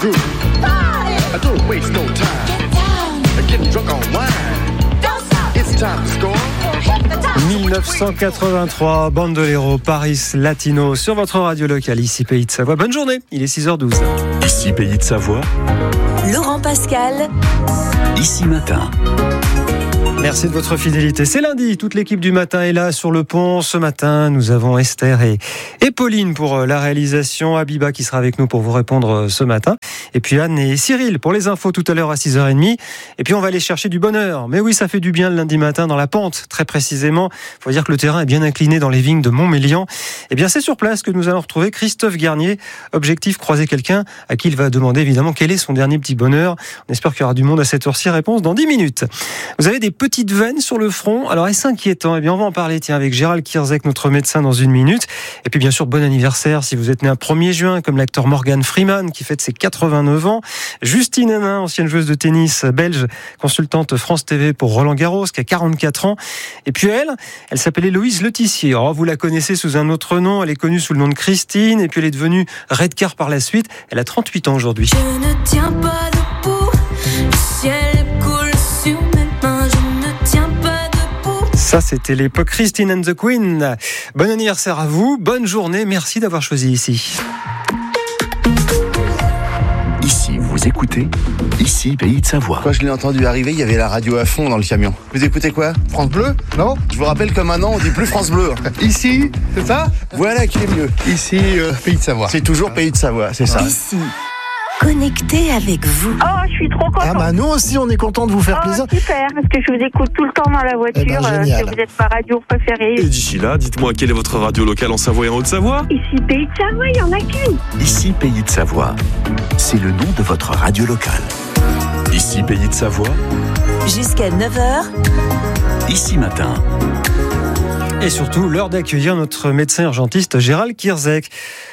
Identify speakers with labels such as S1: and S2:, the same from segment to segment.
S1: groove. I don't waste no time. Getting drunk on wine. It's time to score.
S2: 1983, Bandolero, Paris Latino, sur votre radio locale, ici Pays de Savoie. Bonne journée, il est 6h12.
S3: Ici Pays de Savoie.
S4: Laurent Pascal.
S3: Ici Matin.
S2: Merci de votre fidélité. C'est lundi, toute l'équipe du matin est là sur le pont. Ce matin, nous avons Esther et Pauline pour la réalisation. Abiba qui sera avec nous pour vous répondre ce matin. Et puis Anne et Cyril pour les infos tout à l'heure à 6h30. Et puis on va aller chercher du bonheur. Mais oui, ça fait du bien le lundi matin dans la pente, très précisément. Il faut dire que le terrain est bien incliné dans les vignes de Montmélian. Et bien c'est sur place que nous allons retrouver Christophe Garnier. Objectif, croiser quelqu'un à qui il va demander évidemment quel est son dernier petit bonheur. On espère qu'il y aura du monde à cette heure-ci. Réponse dans 10 minutes. Vous avez des petites veines sur le front. Alors est-ce inquiétant? Eh bien on va en parler avec Gérald Kierzek, notre médecin, dans une minute. Et puis bien sûr, bon anniversaire si vous êtes né un 1er juin, comme l'acteur Morgan Freeman qui fête ses 89 ans. Justine Henin, ancienne joueuse de tennis belge, consultante France TV pour Roland Garros, qui a 44 ans. Et puis elle s'appelle Héloïse Letissier. Oh, vous la connaissez sous un autre nom. Elle est connue sous le nom de Christine. Et puis elle est devenue Redcar par la suite. Elle a 38 ans aujourd'hui.
S5: Je ne tiens pas debout. Le ciel coule sur mes mains. Je ne tiens pas debout.
S2: Ça, c'était l'époque Christine and the Queen. Bon anniversaire à vous. Bonne journée. Merci d'avoir choisi ici.
S3: Ici, vous écoutez Ici Pays de Savoie.
S6: Quand je l'ai entendu arriver, il y avait la radio à fond dans le camion. Vous écoutez quoi? France Bleu? Non? Je vous rappelle que maintenant, on dit plus France Bleu.
S7: Ici, c'est ça?
S6: Voilà qui est mieux.
S7: Ici, Pays de Savoie.
S6: C'est toujours Pays de Savoie, c'est ça.
S4: Ici, connecté avec vous.
S8: Oh, je suis trop contente.
S7: Ah bah nous aussi, on est content de vous faire plaisir.
S8: Super, parce que je vous écoute tout le temps dans la voiture.
S7: Eh ben, génial.
S8: Vous êtes ma radio préférée.
S9: Et d'ici là, dites-moi quelle est votre radio locale en Savoie et en Haute-Savoie?
S8: Ici, Pays de Savoie, il n'y en a qu'une.
S3: Ici Pays de Savoie. C'est le nom de votre radio locale. Ici Pays de Savoie.
S4: Jusqu'à 9h.
S3: Ici Matin.
S2: Et surtout, l'heure d'accueillir notre médecin urgentiste Gérald Kierzek.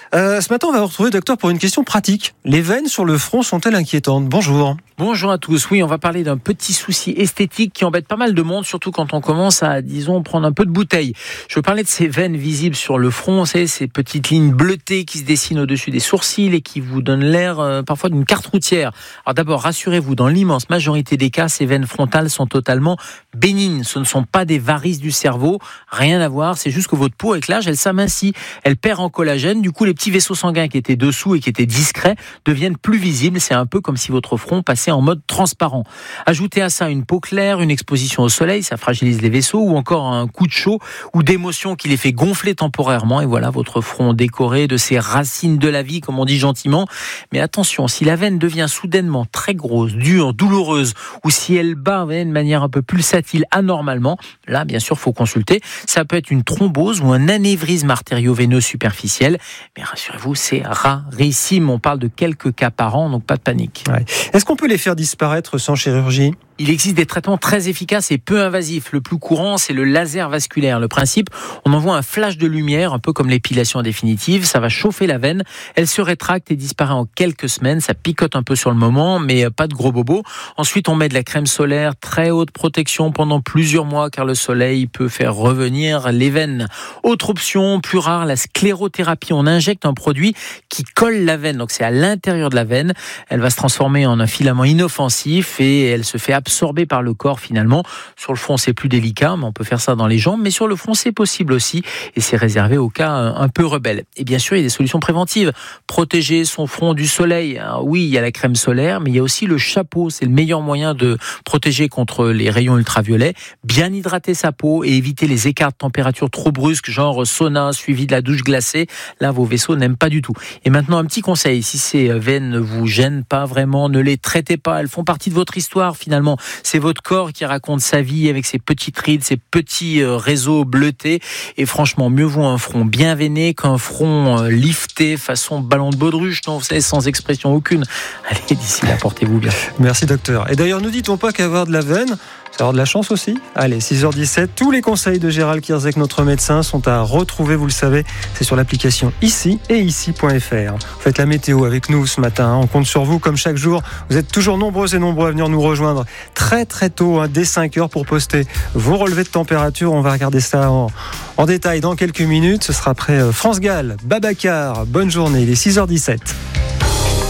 S2: Ce matin, on va vous retrouver, docteur, pour une question pratique. Les veines sur le front sont-elles inquiétantes? Bonjour.
S10: Bonjour à tous. Oui, on va parler d'un petit souci esthétique qui embête pas mal de monde, surtout quand on commence à, disons, prendre un peu de bouteille. Je veux parler de ces veines visibles sur le front, c'est ces petites lignes bleutées qui se dessinent au-dessus des sourcils et qui vous donnent l'air parfois d'une carte routière. Alors d'abord, rassurez-vous, dans l'immense majorité des cas, ces veines frontales sont totalement bénignes. Ce ne sont pas des varices du cerveau, rien à voir. C'est juste que votre peau, avec l'âge, elle s'amincit, elle perd en collagène. Du coup, les petits vaisseaux sanguins qui étaient dessous et qui étaient discrets deviennent plus visibles. C'est un peu comme si votre front passait en mode transparent. Ajoutez à ça une peau claire, une exposition au soleil, ça fragilise les vaisseaux, ou encore un coup de chaud ou d'émotion qui les fait gonfler temporairement, et voilà votre front décoré de ces racines de la vie, comme on dit gentiment. Mais attention, si la veine devient soudainement très grosse, dure, douloureuse, ou si elle bat de manière un peu pulsatile anormalement, là bien sûr faut consulter. Ça peut être une thrombose ou un anévrisme artério-veineux superficiel, mais rassurez-vous, c'est rarissime. On parle de quelques cas par an, donc pas de panique.
S2: Ouais. Est-ce qu'on peut les faire disparaître sans chirurgie?
S10: Il existe des traitements très efficaces et peu invasifs. Le plus courant, c'est le laser vasculaire. Le principe, on envoie un flash de lumière, un peu comme l'épilation définitive. Ça va chauffer la veine. Elle se rétracte et disparaît en quelques semaines. Ça picote un peu sur le moment, mais pas de gros bobos. Ensuite, on met de la crème solaire, très haute protection pendant plusieurs mois, car le soleil peut faire revenir les veines. Autre option, plus rare, la sclérothérapie. On injecte un produit qui colle la veine. Donc, c'est à l'intérieur de la veine. Elle va se transformer en un filament inoffensif et elle se fait absorbé par le corps finalement. Sur le front, c'est plus délicat, mais on peut faire ça dans les jambes. Mais sur le front, c'est possible aussi. Et c'est réservé aux cas un peu rebelles. Et bien sûr, il y a des solutions préventives. Protéger son front du soleil. Alors oui, il y a la crème solaire, mais il y a aussi le chapeau. C'est le meilleur moyen de protéger contre les rayons ultraviolets. Bien hydrater sa peau et éviter les écarts de température trop brusques, genre sauna suivi de la douche glacée. Là, vos vaisseaux n'aiment pas du tout. Et maintenant, un petit conseil. Si ces veines ne vous gênent pas vraiment, ne les traitez pas. Elles font partie de votre histoire finalement. C'est votre corps qui raconte sa vie avec ses petites rides, ses petits réseaux bleutés. Et franchement, mieux vaut un front bien veiné qu'un front lifté façon ballon de baudruche, non, vous savez, sans expression aucune. Allez, d'ici là, portez-vous bien.
S2: Merci docteur. Et d'ailleurs, ne dit-on pas qu'avoir de la veine, c'est avoir de la chance aussi? Allez, 6h17, tous les conseils de Gérald Kierzek, notre médecin, sont à retrouver, vous le savez, c'est sur l'application ici et ici.fr. Faites la météo avec nous ce matin, on compte sur vous comme chaque jour. Vous êtes toujours nombreux et nombreux à venir nous rejoindre très très tôt, dès 5h pour poster vos relevés de température. On va regarder ça en détail dans quelques minutes. Ce sera après France Gall, Babacar. Bonne journée, il est 6h17.